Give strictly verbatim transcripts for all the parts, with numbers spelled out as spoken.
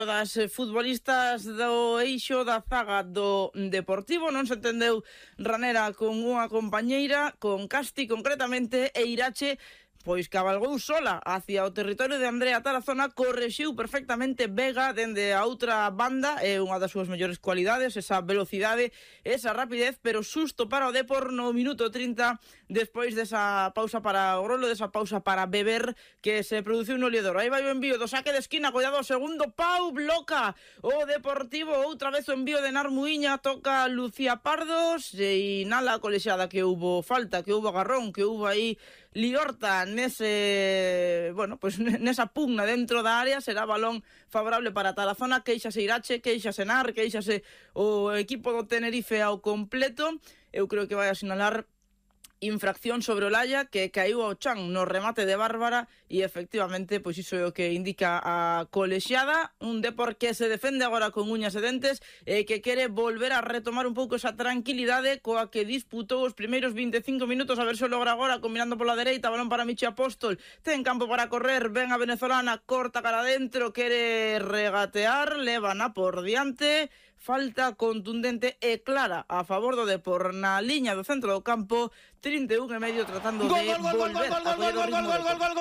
das futbolistas do eixo da zaga do Deportivo. Non se entendeu Ranera con unha compañeira, con Casti concretamente, e Irache pois cabalgou sola hacia o territorio de Andrea Tarazona, correxiu perfectamente Vega dende a outra banda, é unha das súas mellores cualidades, esa velocidade, esa rapidez, pero susto para o Depor no minuto trinta, despois desa pausa para o rolo, desa pausa para beber que se produciu no Liedor. Aí vai o envío do saque de esquina, cuidado, segundo pau, bloca o Deportivo, outra vez o envío de Narmuiña, toca Lucía Pardos, e nala colexiada que hubo falta, que hubo agarrón, que hubo aí liorta nese, bueno, pues nesa pugna dentro da área. Será balón favorable para Tarazona, queixase Irache, queixase Nar, queixase o equipo do Tenerife ao completo. Eu creo que vai a sinalar infracción sobre Olaya, que caíu ao chan no remate de Bárbara, e efectivamente, pois iso é o que indica a colexiada. Un Depor que se defende agora con uñas e dentes e que quere volver a retomar un pouco esa tranquilidade coa que disputou os primeiros vinte e cinco minutos, a ver se o logra agora, combinando pola dereita, balón para Michi Apóstol, ten campo para correr, ven a venezolana, corta cara adentro, quere regatear, levana por diante. Falta contundente e clara a favor do Depor na liña do centro do campo, trinta e un e medio, tratando de volver a coller o ritmo do Depor.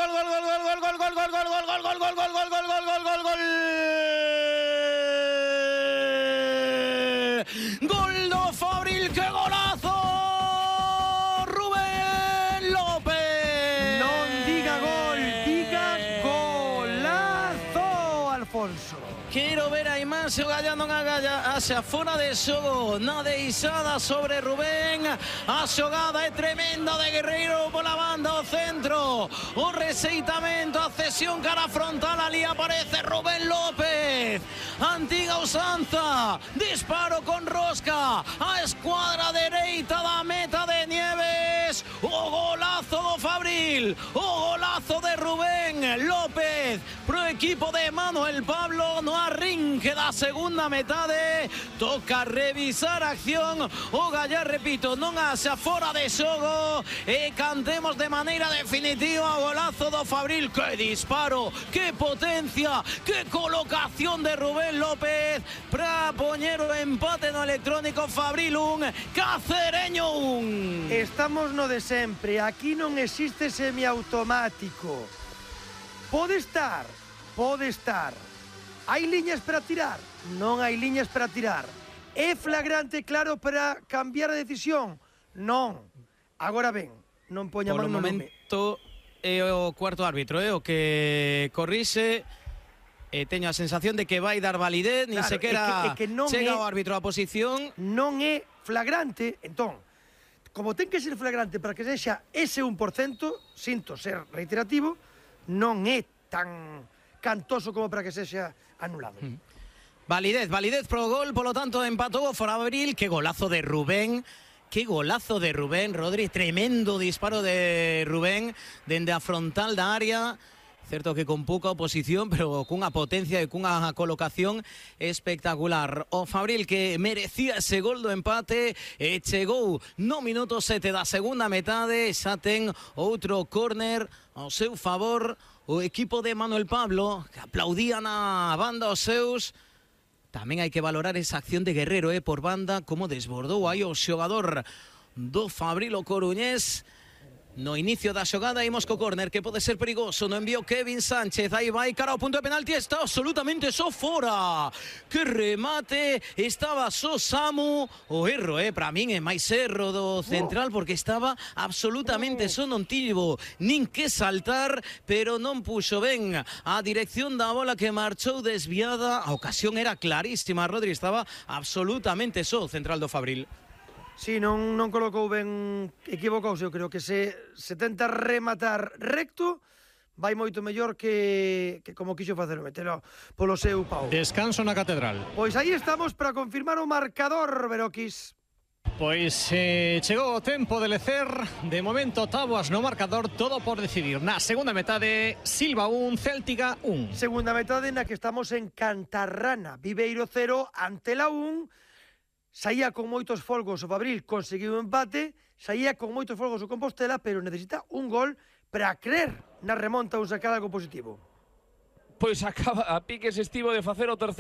Gol do Fabril, que golazo! Rubén López. Non diga gol, diga golazo, Alfonso. Quero ver a imaxe, o Galla non agalla hacia fora de xogo, na deixada sobre Rubén. A xogada é tremenda de Guerreiro pola banda ao centro, o receitamento, a cesión cara frontal, ali aparece Rubén López, antiga usanza, disparo con rosca, a escuadra dereita da meta de Nieves, o golazo do Fabril, o golazo de Rubén López pro equipo de Manuel Pablo no arrinque da segunda metade. Toca revisar a acción, o Gallá, repito, non haxa fora de xogo, e cantemos de maneira definitiva o golazo do Fabril. Que disparo, que potencia, que colocación de Rubén López para poñer o empate no electrónico. Fabril un, Cacereño un. Estamos no de sempre, aquí non existe semiautomático. Pode estar, pode estar. Hai liñas para tirar? Non hai liñas para tirar. É flagrante claro para cambiar a decisión? Non. Agora ben, non poña man no lume. Momento é o cuarto árbitro, é o que corrixe. E teño a sensación de que vai dar validez, nin claro, sequera é que, é que non chega é, o árbitro á posición. Non é flagrante, entón, como ten que ser flagrante para que sexa ese un por cento, sinto ser reiterativo, non é tan cantoso como para que sexa anulado. Mm. Validez, validez pro gol, polo tanto empatou o Fabril. Que golazo de Rubén, que golazo de Rubén, Rodri, tremendo disparo de Rubén dende a frontal da área. Certo que con pouca oposición, pero cunha potencia e cunha colocación espectacular. O Fabril que merecía ese gol do empate, e chegou no minuto sete da segunda metade, xa ten outro córner ao seu favor o equipo de Manuel Pablo, que aplaudían a banda os seus. Tamén hai que valorar esa acción de Guerreiro, eh, por banda, como desbordou aí o xogador do Fabril, o coruñés. No inicio da xogada imos co córner, que pode ser perigoso. No envío Kevin Sánchez, aí vai cara ao punto de penalti, está absolutamente só fora. Que remate, estaba só Samu. O erro, eh, para min é máis erro do central, porque estaba absolutamente só, non tivo nin que saltar, pero non puxo ben a dirección da bola, que marchou desviada. A ocasión era clarísima, Rodri, estaba absolutamente só o central do Fabril. Si, sí, non, non colocou ben, equivocouse. Eu creo que se, se tenta rematar recto, vai moito mellor que, que como quixo facer o metelo polo seu pau. Descanso na Catedral. Pois aí estamos para confirmar o marcador, Beroquis. Pois eh, chegou o tempo de lecer. De momento, táboas no marcador, todo por decidir. Na segunda metade, Silva un, Céltica un. Segunda metade na que estamos en Cantarrana. Viveiro cero, Antela un. Saía con moitos folgos o Fabril, conseguiu un empate. Saía con moitos folgos o Compostela, pero necesita un gol para creer na remonta ou sacar algo positivo. pois acaba a piques estivo de facer o terceiro